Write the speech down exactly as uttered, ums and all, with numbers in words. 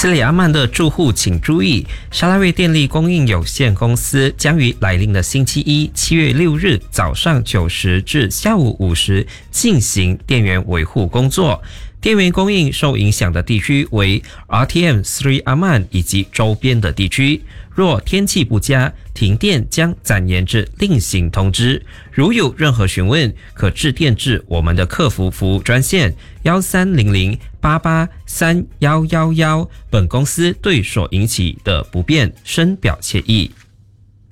斯里阿曼的住户请注意，沙拉越电力供应有限公司将于来临的星期一七月六日早上九时至下午五时进行电源维护工作。电源供应受影响的地区为 R T M Sri Aman 以及周边的地区。若天气不佳，停电将暂延至另行通知。如有任何询问，可致电至我们的客服服务专线幺三零零八八三幺幺幺。本公司对所引起的不便深表歉意。